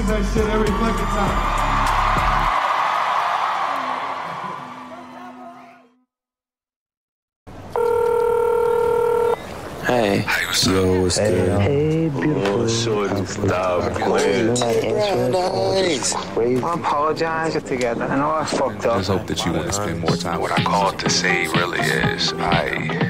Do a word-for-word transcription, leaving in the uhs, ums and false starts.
that shit every fucking time. Hey. Hey, what's up? Yo, what's hey, good? Hey, beautiful. Oh, shorty, stop playing. Nice. I apologize together. I know I fucked up. Just hope that you want to spend more time. What I called to say really is, I